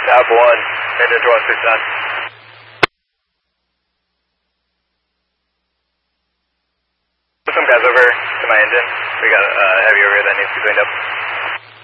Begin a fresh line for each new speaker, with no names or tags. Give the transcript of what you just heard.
Top 1, engine 169. Some guys over to my engine. We got a heavy over here that needs to be cleaned up.